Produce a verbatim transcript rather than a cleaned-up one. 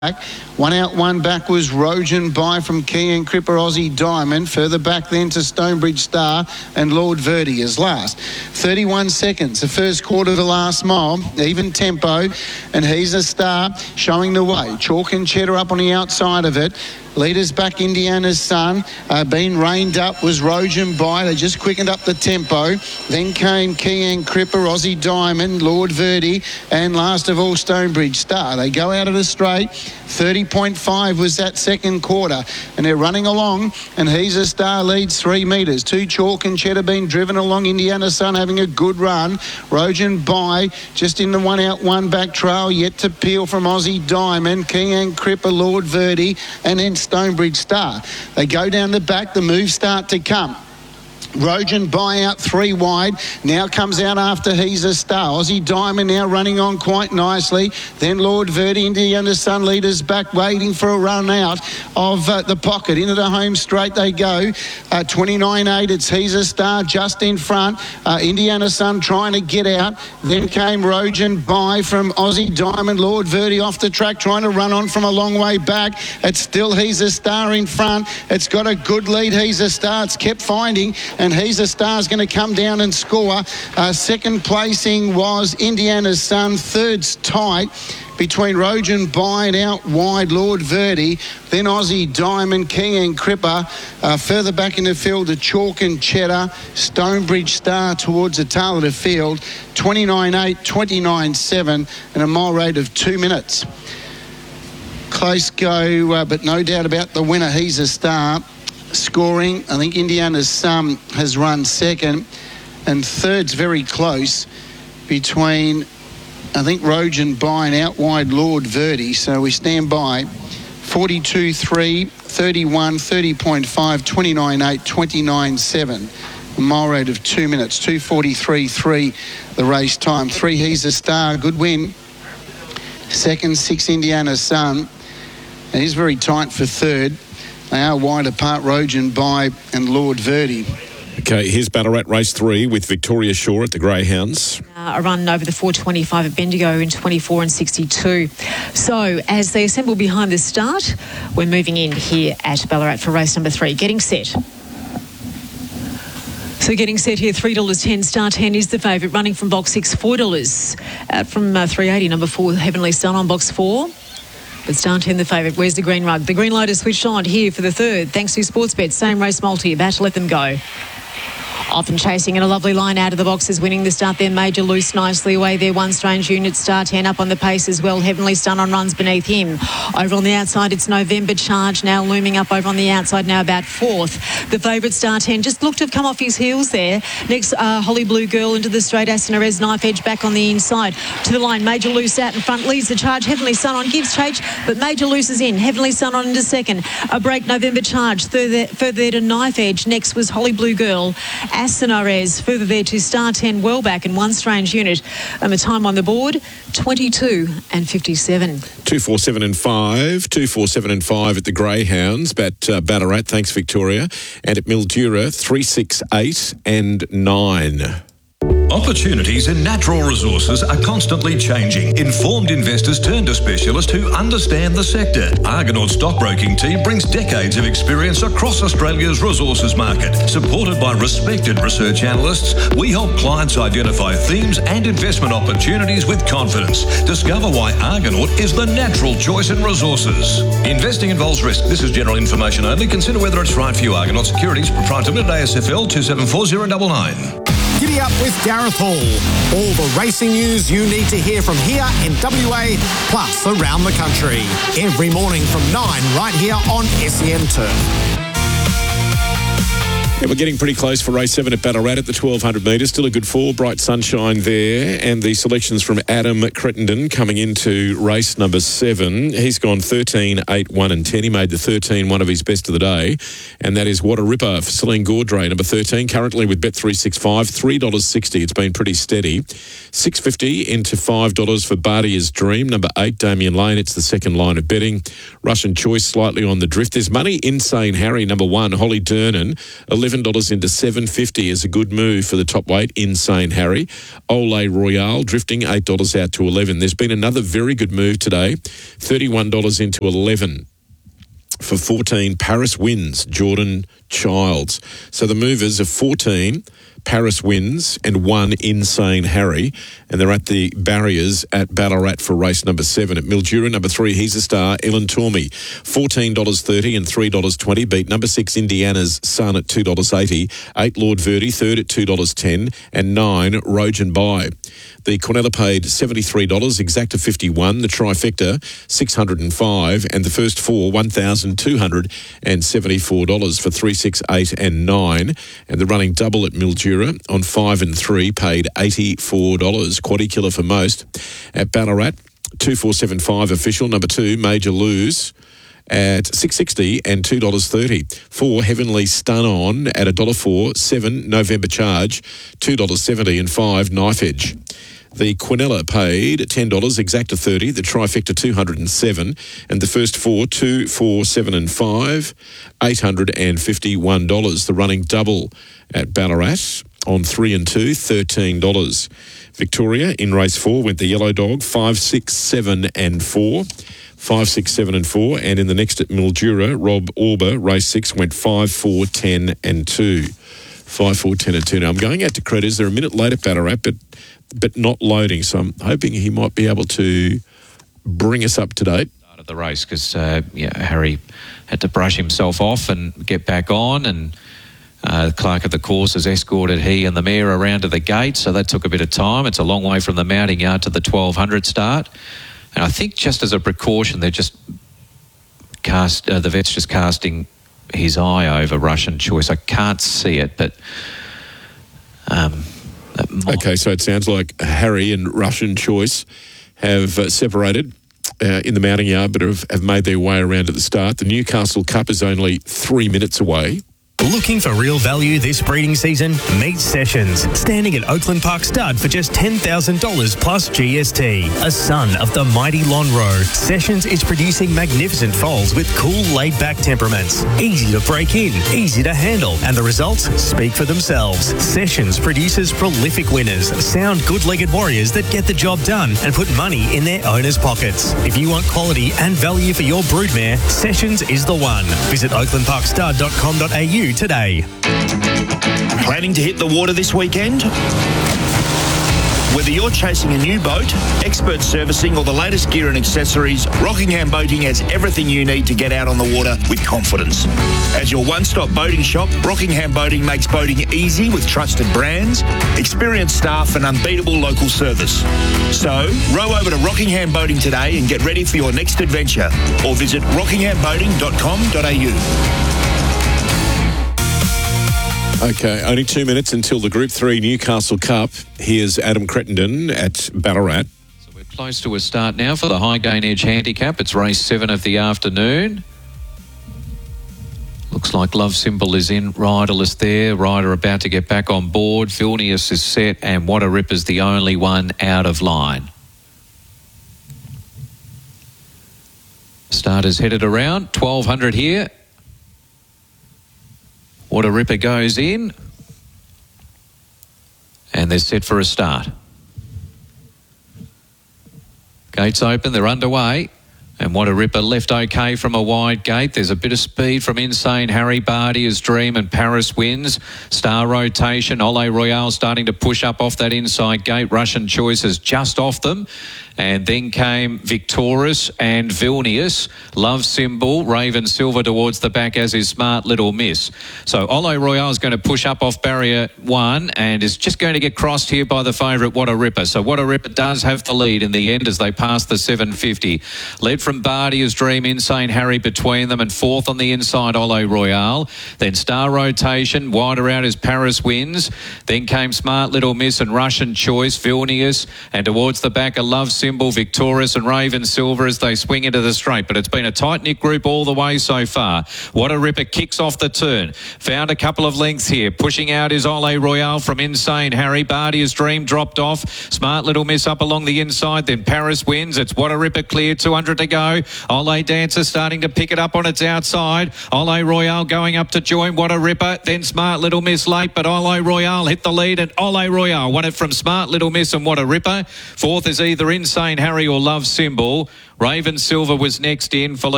One out, one back was Rojan By from Key and Cripper Aussie Diamond. Further back then to Stonebridge Star and Lord Verdi is last. thirty-one seconds, the first quarter of the last mile. Even tempo, and he's a star showing the way. Chalk and Cheddar up on the outside of it. Leaders back, Indiana's Son. Uh, being reined up was Rojan By. They just quickened up the tempo. Then came Key and Cripper, Aussie Diamond, Lord Verdi, and last of all, Stonebridge Star. They go out of the straight. thirty point five was that second quarter. And they're running along, and He's a Star leads three metres. Two Chalk and Cheddar being driven along. Indiana's Son having a good run. Rojan By just in the one out, one back trail. Yet to peel from Aussie Diamond. Key and Cripper, Lord Verdi, and then Stonebridge Star. They go down the back, the moves start to come. Rojan By out three wide. Now comes out after He's a Star. Aussie Diamond now running on quite nicely. Then Lord Verdi, Indiana's Son leaders back, waiting for a run out of uh, the pocket. Into the home straight they go. Uh, twenty-nine eight, it's He's a Star just in front. Uh, Indiana's Son trying to get out. Then came Rojan By from Aussie Diamond. Lord Verdi off the track, trying to run on from a long way back. It's still He's a Star in front. It's got a good lead. He's a Star. It's kept finding. And He's a Star's going to come down and score. Uh, second placing was Indiana's Son. Third's tight between Rojan By and out wide Lord Verdi. Then Aussie Diamond, Key and Cripper. Uh, further back in the field to Chalk and Cheddar. Stonebridge Star towards the tail of the field. twenty-nine eight, twenty-nine seven and a mile rate of two minutes. Close go, uh, but no doubt about the winner. He's a Star. Scoring, I think Indiana's Son has run second, and third's very close between, I think, Rojan By and out wide Lord Verdi. So we stand by forty-two three, thirty-one, thirty point five, twenty-nine eight, twenty-nine seven. A mile rate of two minutes, two forty-three three the race time. Three He's a Star, good win. Second, six Indiana's Son. And he's very tight for third. They are wide apart, Rojan By and Lord Verdi. Okay, here's Ballarat Race three with Victoria Shaw at the Greyhounds. Uh, a run over the four twenty-five at Bendigo in twenty-four and sixty-two. So, as they assemble behind the start, we're moving in here at Ballarat for race number three. Getting set. So getting set here, three dollars ten, Star ten is the favourite, running from box six, four dollars. Out from uh, three eighty, number four, Heavenly Sun on box four. But Star ten the favourite. Where's the green rug? The green light is switched on here for the third. Thanks to Sportsbet. Same race multi. About to let them go. Often chasing in a lovely line out of the boxes, winning the start there. Major Loose nicely away there. One Strange Unit, Star ten up on the pace as well. Heavenly Sun on runs beneath him. Over on the outside, it's November Charge now looming up over on the outside now about fourth. The favourite Star ten just looked to have come off his heels there. Next, uh, Holly Blue Girl into the straight. Asinarez Knife Edge back on the inside. To the line, Major Loose out in front, leads the charge. Heavenly Sun on, gives chase, but Major Loose is in. Heavenly Sun on into second. A break, November Charge. Further, further there to Knife Edge. Next was Holly Blue Girl. Asinarez further there to Star ten well back and One Strange Unit. And the time on the board, twenty-two and fifty-seven. two four seven and five, two four seven and five at the Greyhounds, at uh, Ballarat, thanks Victoria, and at Mildura, three six eight and nine. Opportunities in natural resources are constantly changing. Informed investors turn to specialists who understand the sector. Argonaut's stockbroking team brings decades of experience across Australia's resources market. Supported by respected research analysts, we help clients identify themes and investment opportunities with confidence. Discover why Argonaut is the natural choice in resources. Investing involves risk. This is general information only. Consider whether it's right for you. Argonaut Securities, Proprietary Limited, A S F L two seven four zero nine nine. Giddy up with Gareth Hall. All the racing news you need to hear from here in W A, plus around the country. Every morning from nine, right here on S E N Turf. Yeah, we're getting pretty close for race seven at Ballarat at the twelve hundred metres. Still a good four, bright sunshine there. And the selections from Adam Crittenden coming into race number seven. He's gone thirteen, eight, one and ten. He made the thirteen one of his best of the day. And that is What a Ripper for Celine Gaudray, number thirteen, currently with Bet three sixty-five, three dollars sixty. It's been pretty steady. six fifty into five dollars for Bardia's Dream, number eight, Damien Lane. It's the second line of betting. Russian Choice slightly on the drift. There's money, Insane Harry, number one, Holly Durnan, eleven eleven dollars into seven fifty is a good move for the top weight, Insane Harry. Ole Royale drifting eight dollars out to eleven. There's been another very good move today, thirty-one dollars into eleven. For fourteen, Paris Wins, Jordan Childs. So the movers are fourteen, Paris Wins, and one, Insane Harry. And they're at the barriers at Ballarat for race number seven. At Mildura, number three, He's a Star, Ellen Tormey, fourteen dollars thirty and three dollars twenty. Beat number six, Indiana's Sun at two dollars eighty. eight, Lord Verdi, third at two dollars ten. And nine, Rojan By. The Cornella paid seventy-three dollars, Exacta fifty-one, the Trifecta six hundred five, and the first four one thousand two hundred seventy-four dollars for three, six, eight and nine. And the running double at Mildura on five and three paid eighty-four dollars. Quaddy Killer for most. At Ballarat, two four seven five official, number two, Major Lose at six sixty and two dollars thirty. Four, Heavenly Stun On at one dollar four. Seven, November Charge, two dollars seventy. And five, Knife Edge. The Quinella paid ten dollars, Exacta thirty, the Trifecta two hundred seven, and the first four, two, four, seven and five, eight hundred fifty-one dollars. The running double at Ballarat on three and two, thirteen dollars. Victoria in race four went the Yellow Dog, five, six, seven and four. Five, six, seven and four. And in the next at Mildura, Rob Orber, race six, went five, four, ten and two. Five, four, ten and two. Now I'm going out to Creditors. They're a minute late at Ballarat, but but not loading. So I'm hoping he might be able to bring us up to date. Of the race because uh, yeah, Harry had to brush himself off and get back on, and uh, the clerk of the course has escorted he and the mare around to the gate, so that took a bit of time. It's a long way from the mounting yard to the twelve hundred start, and I think just as a precaution they're just cast uh, the vet's just casting his eye over Russian Choice. I can't see it, but um, might... okay, so it sounds like Harry and Russian Choice have uh, separated Uh, in the mounting yard, but have, have made their way around at the start. The Newcastle Cup is only three minutes away. Looking for real value this breeding season? Meet Sessions, standing at Oakland Park Stud for just ten thousand dollars plus G S T. A son of the mighty Lonhro, Sessions is producing magnificent foals with cool, laid-back temperaments. Easy to break in, easy to handle, and the results speak for themselves. Sessions produces prolific winners, sound, good-legged warriors that get the job done and put money in their owners' pockets. If you want quality and value for your broodmare, Sessions is the one. Visit oakland park stud dot com dot a u today. Planning to hit the water this weekend? Whether you're chasing a new boat, expert servicing, or the latest gear and accessories, Rockingham Boating has everything you need to get out on the water with confidence. As your one-stop boating shop, Rockingham Boating makes boating easy with trusted brands, experienced staff, and unbeatable local service. So, row over to Rockingham Boating today and get ready for your next adventure, or visit rockingham boating dot com dot a u. Okay, only two minutes until the Group three Newcastle Cup. Here's Adam Crittenden at Ballarat. So we're close to a start now for the High Gain Edge Handicap. It's race seven of the afternoon. Looks like Love Symbol is in, riderless there. Rider about to get back on board. Vilnius is set, and What a Rip is the only one out of line. Starters headed around, twelve hundred here. What a Ripper goes in, and they're set for a start. Gates open, they're underway, and What a Ripper left okay from a wide gate. There's a bit of speed from Insane Harry, Bardia's Dream and Paris Wins. Star Rotation, Ole Royale starting to push up off that inside gate. Russian Choice is just off them. And then came Victorious and Vilnius. Love Symbol, Raven Silver towards the back, as is Smart Little Miss. So Ole Royale is going to push up off barrier one and is just going to get crossed here by the favourite What a Ripper. So What a Ripper does have the lead in the end as they pass the seven fifty. Led from Bardia's Dream, Insane Harry between them, and fourth on the inside Ole Royale. Then Star Rotation, wider out as Paris Wins. Then came Smart Little Miss and Russian Choice, Vilnius, and towards the back a Love Symbol, Victorious and Raven Silver as they swing into the straight. But it's been a tight-knit group all the way so far. What a Ripper kicks off the turn. Found a couple of lengths here. Pushing out is Ole Royale from Insane Harry. Bardia's Dream dropped off. Smart Little Miss up along the inside. Then Paris wins. It's What a Ripper clear. two hundred to go. Ole Dancer starting to pick it up on its outside. Ole Royale going up to join What a Ripper. Then Smart Little Miss late, but Ole Royale hit the lead, and Ole Royale won it from Smart Little Miss and What a Ripper. Fourth is either Insane Harry or Love Symbol. Raven Silver was next in, followed